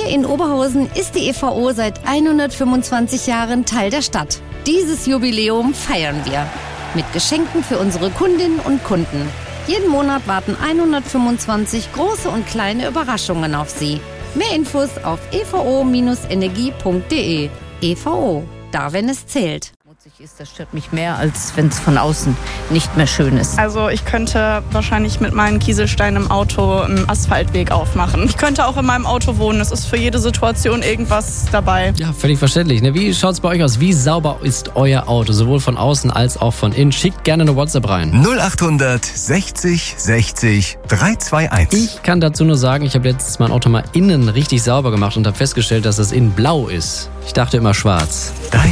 Hier in Oberhausen ist die EVO seit 125 Jahren Teil der Stadt. Dieses Jubiläum feiern wir mit Geschenken für unsere Kundinnen und Kunden. Jeden Monat warten 125 große und kleine Überraschungen auf Sie. Mehr Infos auf evo-energie.de. EVO, da wenn es zählt. Das stört mich mehr, als wenn es von außen nicht mehr schön ist. Also ich könnte wahrscheinlich mit meinen Kieselsteinen im Auto einen Asphaltweg aufmachen. Ich könnte auch in meinem Auto wohnen. Es ist für jede Situation irgendwas dabei. Ja, völlig verständlich. Ne? Wie schaut's bei euch aus? Wie sauber ist euer Auto? Sowohl von außen als auch von innen. Schickt gerne eine WhatsApp rein. 0800 60 60 321. Ich kann dazu nur sagen, ich habe letztens mein Auto mal innen richtig sauber gemacht und habe festgestellt, dass es innen blau ist. Ich dachte immer schwarz.